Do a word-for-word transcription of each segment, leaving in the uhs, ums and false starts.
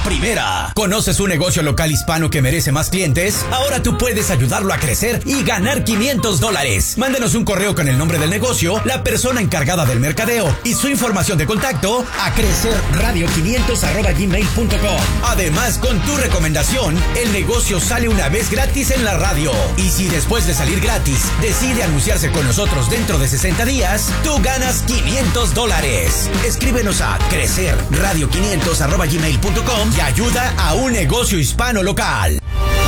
primera. ¿Conoces un negocio local hispano que merece más clientes? Ahora tú puedes ayudarlo a crecer y ganar quinientos dólares. Mándenos un correo con el nombre del negocio, la persona encargada del mercadeo y su información de contacto a crecerradio quinientos arroba gmail punto com. Además, con tu recomendación, el negocio sale una vez gratis en la radio. Y si después de salir gratis decide anunciarse con nosotros dentro de sesenta días, tú ganas quinientos dólares. Escríbenos a crecerradio quinientos arroba gmail punto com y ayuda a un negocio hispano local.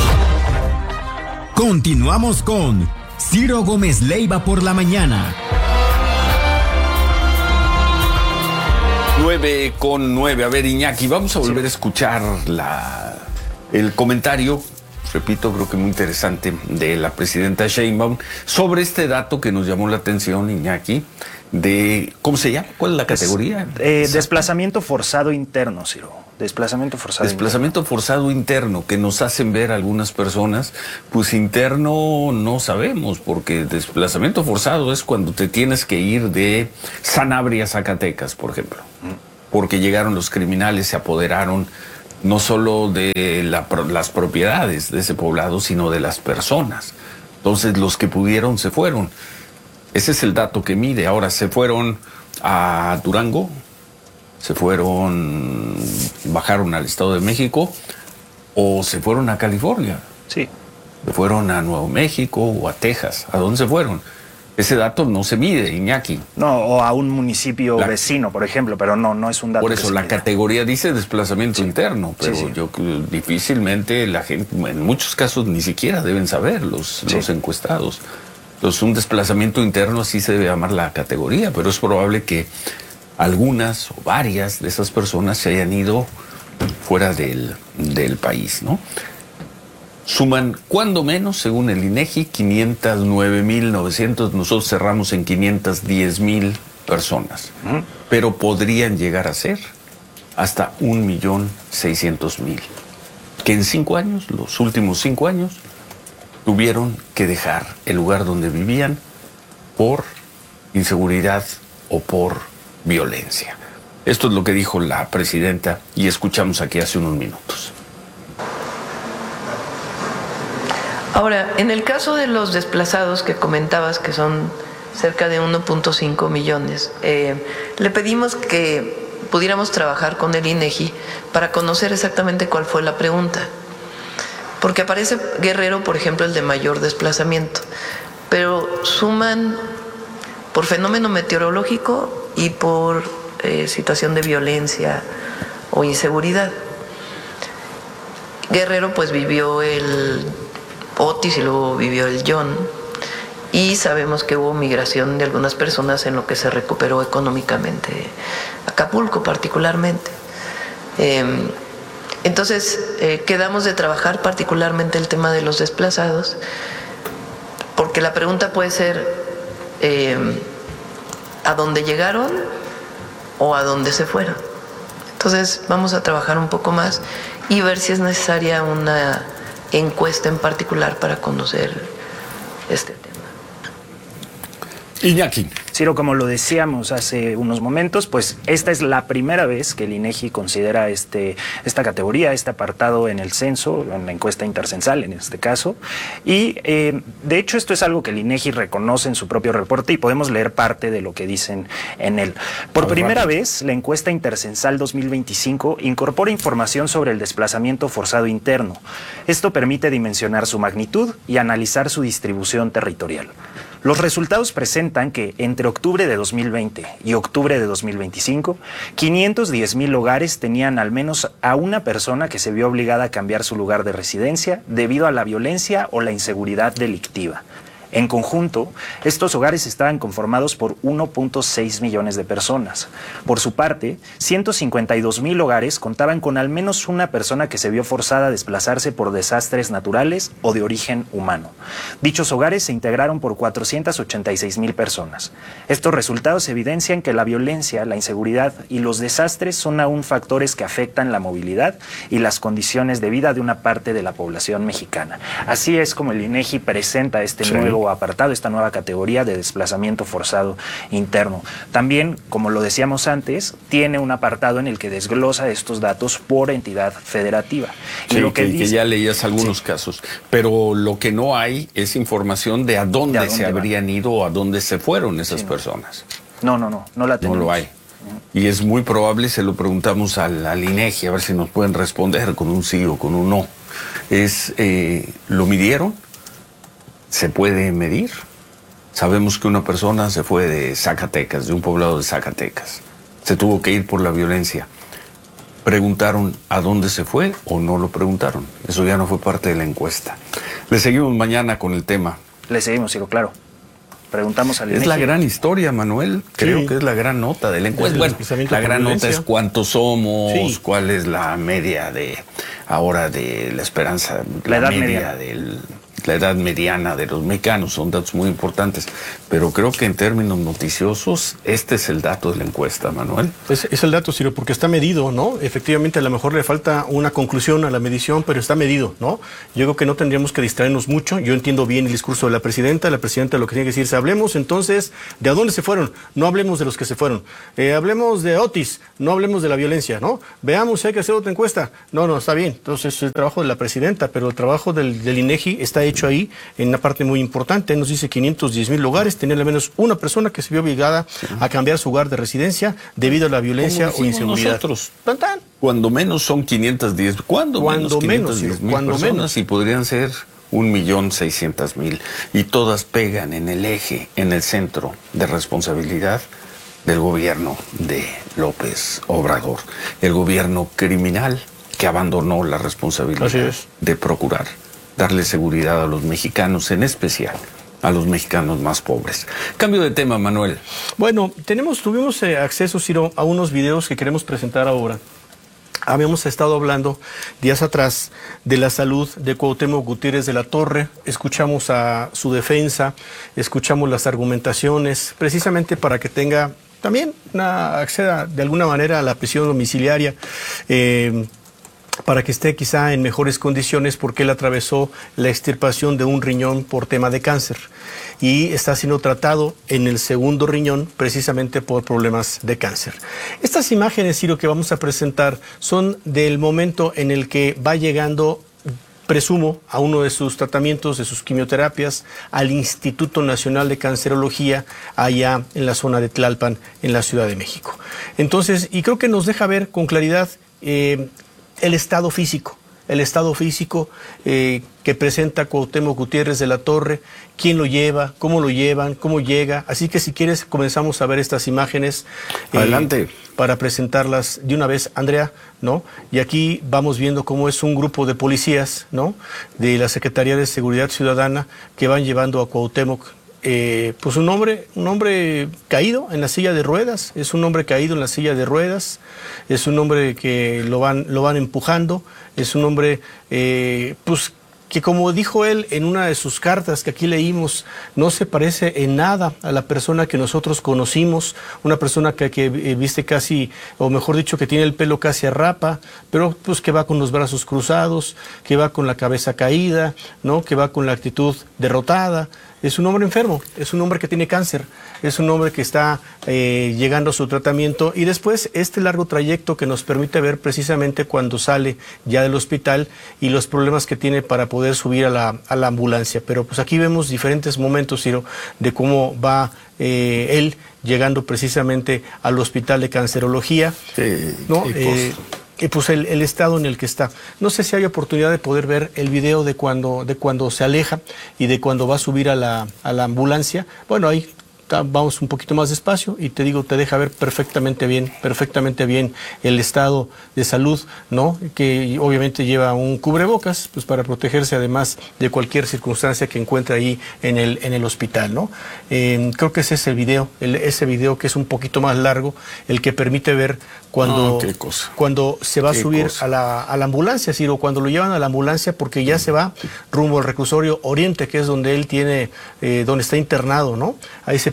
Continuamos con Ciro Gómez Leiva por la mañana. Nueve con nueve. A ver, Iñaki, vamos a volver sí. a escuchar la, el comentario, repito, creo que muy interesante, de la presidenta Sheinbaum sobre este dato que nos llamó la atención, Iñaki, de, ¿cómo se llama? ¿Cuál es la categoría? Eh, desplazamiento forzado interno, Ciro. Desplazamiento forzado Desplazamiento interno. forzado interno, que nos hacen ver algunas personas, pues interno no sabemos, porque desplazamiento forzado es cuando te tienes que ir de Sanabria a Zacatecas, por ejemplo, porque llegaron los criminales, se apoderaron no solo de la, las propiedades de ese poblado, sino de las personas. Entonces los que pudieron se fueron. Ese es el dato que mide. Ahora se fueron a Durango, se fueron, bajaron al Estado de México o se fueron a California. Sí. Se fueron a Nuevo México o a Texas. ¿A dónde se fueron? Ese dato no se mide, Iñaki. No, o a un municipio la, vecino, por ejemplo, pero no, no es un dato. Por eso que la mida. categoría dice desplazamiento sí. interno, pero sí, sí. yo difícilmente la gente, en muchos casos ni siquiera deben saber los, sí. los encuestados. Entonces un desplazamiento interno así se debe llamar la categoría, pero es probable que algunas o varias de esas personas se hayan ido fuera del, del país, ¿no? Suman, cuando menos, según el INEGI, quinientos nueve mil novecientos, nosotros cerramos en quinientos diez mil personas, uh-huh. pero podrían llegar a ser hasta un millón seiscientos mil, que en cinco años, los últimos cinco años, tuvieron que dejar el lugar donde vivían por inseguridad o por violencia. Esto es lo que dijo la presidenta y escuchamos aquí hace unos minutos. Ahora, en el caso de los desplazados que comentabas, que son cerca de uno punto cinco millones, eh, le pedimos que pudiéramos trabajar con el INEGI para conocer exactamente cuál fue la pregunta. Porque aparece Guerrero, por ejemplo, el de mayor desplazamiento, pero suman por fenómeno meteorológico y por eh, situación de violencia o inseguridad. Guerrero pues vivió el Otis y luego vivió el John, y sabemos que hubo migración de algunas personas en lo que se recuperó económicamente Acapulco particularmente. Eh, entonces eh, quedamos de trabajar particularmente el tema de los desplazados, porque la pregunta puede ser eh, ¿a dónde llegaron o a dónde se fueron? Entonces vamos a trabajar un poco más y ver si es necesaria una encuesta en particular para conocer este tema. Iñaki. Ciro, como lo decíamos hace unos momentos, pues esta es la primera vez que el INEGI considera este, esta categoría, este apartado en el censo, en la encuesta intercensal en este caso, y eh, de hecho esto es algo que el INEGI reconoce en su propio reporte y podemos leer parte de lo que dicen en él. Por primera vez, la encuesta intercensal dos mil veinticinco incorpora información sobre el desplazamiento forzado interno. Esto permite dimensionar su magnitud y analizar su distribución territorial. Los resultados presentan que entre octubre de dos mil veinte y octubre de dos mil veinticinco, quinientos diez mil hogares tenían al menos a una persona que se vio obligada a cambiar su lugar de residencia debido a la violencia o la inseguridad delictiva. En conjunto, estos hogares estaban conformados por uno punto seis millones de personas. Por su parte, ciento cincuenta y dos mil hogares contaban con al menos una persona que se vio forzada a desplazarse por desastres naturales o de origen humano. Dichos hogares se integraron por cuatrocientas ochenta y seis mil personas. Estos resultados evidencian que la violencia, la inseguridad y los desastres son aún factores que afectan la movilidad y las condiciones de vida de una parte de la población mexicana. Así es como el INEGI presenta este sí. nuevo nuevo apartado, esta nueva categoría de desplazamiento forzado interno. También, como lo decíamos antes, tiene un apartado en el que desglosa estos datos por entidad federativa. Sí, y lo que, que, dice, que ya leías algunos sí. casos, pero lo que no hay es información de a dónde, ¿De a dónde se van? habrían ido o a dónde se fueron esas Sí, no. personas. No, no, no, no la tenemos. No lo hay. Y es muy probable, se lo preguntamos al, al INEGI, a ver si nos pueden responder con un sí o con un no. Es, eh, ¿lo midieron? ¿Se puede medir? Sabemos que una persona se fue de Zacatecas, de un poblado de Zacatecas. Se tuvo que ir por la violencia. ¿Preguntaron a dónde se fue o no lo preguntaron? Eso ya no fue parte de la encuesta. Le seguimos mañana con el tema. Le seguimos, Ciro, claro. Preguntamos al Es INEGI. la gran historia, Manuel. Creo Sí. que es la gran nota de la encuesta. Bueno, la gran nota es cuántos somos, sí. cuál es la media de ahora de la esperanza, La edad media mediana. del la edad mediana de los mexicanos. Son datos muy importantes. Pero creo que en términos noticiosos, este es el dato de la encuesta, Manuel. Es, es el dato, Ciro, porque está medido, ¿no? Efectivamente, a lo mejor le falta una conclusión a la medición, pero está medido, ¿no? Yo creo que no tendríamos que distraernos mucho. Yo entiendo bien el discurso de la presidenta. La presidenta lo que tiene que decir es, hablemos entonces de a dónde se fueron. No hablemos de los que se fueron. Eh, hablemos de Otis, no hablemos de la violencia, ¿no? Veamos si hay que hacer otra encuesta. No, no, está bien. Entonces es el trabajo de la presidenta, pero el trabajo del, del INEGI está hecho ahí en una parte muy importante. Nos dice quinientos diez mil lugares, tener al menos una persona que se vio obligada sí. a cambiar su lugar de residencia debido a la violencia o inseguridad. Nosotros, ¿Tan, tan? Cuando menos son quinientos diez, ¿cuándo, cuando menos quinientos diez mil personas? Menos. Y podrían ser un millón seiscientos mil. Y todas pegan en el eje, en el centro de responsabilidad del gobierno de López Obrador. El gobierno criminal que abandonó la responsabilidad de procurar darle seguridad a los mexicanos, en especial a los mexicanos más pobres. Cambio de tema, Manuel. Bueno, tenemos, tuvimos eh, acceso, Ciro, a unos videos que queremos presentar ahora. Habíamos estado hablando días atrás de la salud de Cuauhtémoc Gutiérrez de la Torre. Escuchamos a su defensa, escuchamos las argumentaciones, precisamente para que tenga también una, acceda de alguna manera a la prisión domiciliaria. Eh, para que esté quizá en mejores condiciones porque él atravesó la extirpación de un riñón por tema de cáncer y está siendo tratado en el segundo riñón precisamente por problemas de cáncer. Estas imágenes, Ciro, que vamos a presentar son del momento en el que va llegando, presumo, a uno de sus tratamientos, de sus quimioterapias, al Instituto Nacional de Cancerología, allá en la zona de Tlalpan, en la Ciudad de México. Entonces, y creo que nos deja ver con claridad eh, el estado físico, el estado físico eh, que presenta Cuauhtémoc Gutiérrez de la Torre, quién lo lleva, cómo lo llevan, cómo llega. Así que si quieres comenzamos a ver estas imágenes. Adelante. Eh, para presentarlas de una vez, Andrea, ¿no? Y aquí vamos viendo cómo es un grupo de policías, ¿no? De la Secretaría de Seguridad Ciudadana que van llevando a Cuauhtémoc. Eh, pues un hombre, un hombre caído en la silla de ruedas, es un hombre caído en la silla de ruedas, es un hombre que lo van, lo van empujando, es un hombre eh, pues que como dijo él en una de sus cartas que aquí leímos, no se parece en nada a la persona que nosotros conocimos, una persona que, que viste casi, o mejor dicho, que tiene el pelo casi a rapa, pero pues que va con los brazos cruzados, que va con la cabeza caída, ¿no? Que va con la actitud derrotada. Es un hombre enfermo, es un hombre que tiene cáncer, es un hombre que está eh, llegando a su tratamiento y después este largo trayecto que nos permite ver precisamente cuando sale ya del hospital y los problemas que tiene para poder subir a la, a la ambulancia. Pero pues aquí vemos diferentes momentos, Ciro, de cómo va eh, él llegando precisamente al hospital de cancerología, sí, ¿no? Eh, Y pues el, el estado en el que está. No sé si hay oportunidad de poder ver el video de cuando, de cuando se aleja y de cuando va a subir a la, a la ambulancia. Bueno, ahí vamos un poquito más despacio y te digo, te deja ver perfectamente bien, perfectamente bien el estado de salud, ¿no? Que obviamente lleva un cubrebocas, pues para protegerse además de cualquier circunstancia que encuentre ahí en el, en el hospital, ¿no? Eh, creo que ese es el video, el, ese video que es un poquito más largo, el que permite ver cuando, oh, qué cosa. cuando se va a qué subir cosa. a la, a la ambulancia, Ciro, cuando lo llevan a la ambulancia porque ya se va rumbo al reclusorio Oriente, que es donde él tiene, eh, donde está internado, ¿no? Ahí se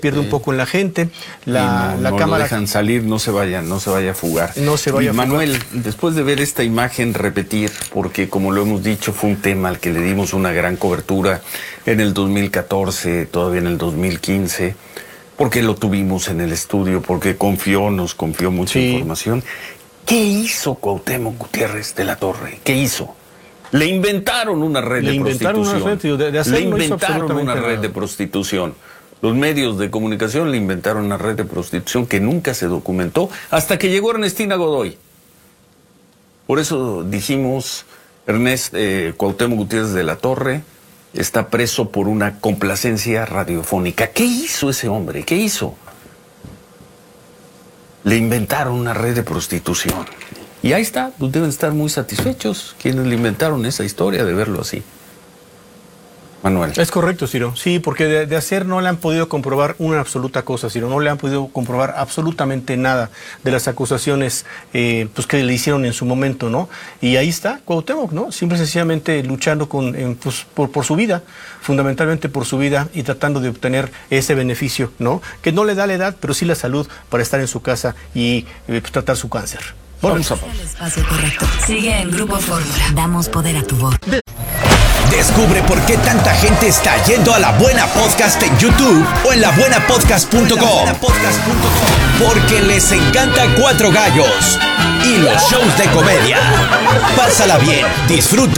pierde sí. un poco en la gente. La, no, la no cámara lo dejan salir, no se vaya, no se vaya a fugar. No se vaya y a fugar. Manuel, después de ver esta imagen repetir, porque como lo hemos dicho, fue un tema al que le dimos una gran cobertura en el dos mil catorce, todavía en el dos mil quince, porque lo tuvimos en el estudio, porque confió, nos confió mucha sí. información. ¿Qué hizo Cuauhtémoc Gutiérrez de la Torre? ¿Qué hizo? Le inventaron una red Le de inventaron prostitución. Una red, de, de le inventaron una red nada. de prostitución. Los medios de comunicación le inventaron una red de prostitución que nunca se documentó hasta que llegó Ernestina Godoy. Por eso dijimos, Ernest eh, Cuauhtémoc Gutiérrez de la Torre está preso por una complacencia radiofónica. ¿Qué hizo ese hombre? ¿Qué hizo? Le inventaron una red de prostitución. Y ahí está, pues deben estar muy satisfechos quienes le inventaron esa historia de verlo así. Manuel. Es correcto, Ciro. Sí, porque de, de hacer no le han podido comprobar una absoluta cosa, Ciro. No le han podido comprobar absolutamente nada de las acusaciones eh, pues que le hicieron en su momento, ¿no? Y ahí está Cuauhtémoc, ¿no? Simple y sencillamente luchando con, eh, pues, por, por su vida, fundamentalmente por su vida y tratando de obtener ese beneficio, ¿no? Que no le da la edad, pero sí la salud para estar en su casa y eh, pues, tratar su cáncer. Vamos a El espacio correcto. Sigue en Grupo Fórmula. Damos poder a tu voz. Descubre por qué tanta gente está yendo a La Buena Podcast en YouTube o en la buena podcast punto com. Porque les encanta Cuatro Gallos y los shows de comedia. Pásala bien, disfruta